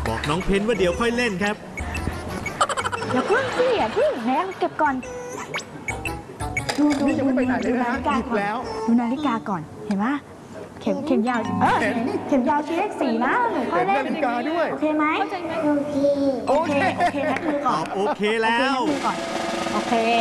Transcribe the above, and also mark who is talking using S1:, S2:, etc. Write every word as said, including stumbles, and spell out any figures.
S1: บอกน้องเพนว่าเดี๋ยวค่อยเล่นครับ
S2: อย่าพึ่งสิอย่าพึ่งแม่เก็บก่อนดูดูดูดูนาฬิกาก่อนดูนาฬิกาก่อนเห็นไหมเข็มเข็มยาวเออเข็มยาวชี้เลขสี่นะหนูค่อยเล่นนาฬิกาด้วยโอเคไหมโอเคโอเคโอเคแม็กมือก่อน
S1: โอเคแล้ว
S2: โอเคโอเค